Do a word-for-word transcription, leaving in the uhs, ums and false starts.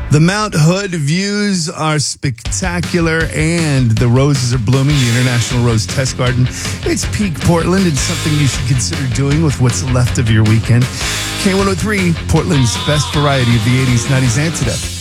The Mount Hood views are spectacular and the roses are blooming. The International Rose Test Garden. It's peak Portland and something you should consider doing with what's left of your weekend. K one oh three, Portland's best variety of the eighties, nineties, and today.